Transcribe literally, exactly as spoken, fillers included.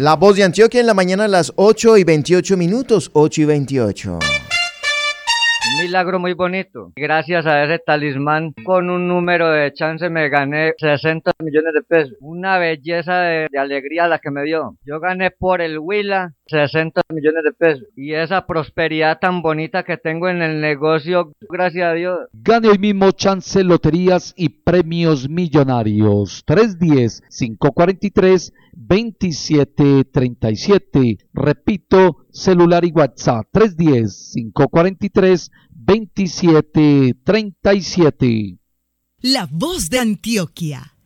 La Voz de Antioquia en la mañana a las ocho y veintiocho minutos, ocho y veintiocho. Un milagro muy bonito. Gracias a ese talismán, con un número de chance me gané sesenta millones de pesos. Una belleza de, de alegría la que me dio. Yo gané por el Huila sesenta millones de pesos. Y esa prosperidad tan bonita que tengo en el negocio, gracias a Dios. Gane hoy mismo chance loterías y premios millonarios. tres uno cero, cinco cuatro tres, dos siete tres siete. Repito, celular y WhatsApp tres uno cero, cinco cuatro tres, dos siete tres siete. La Voz de Antioquia.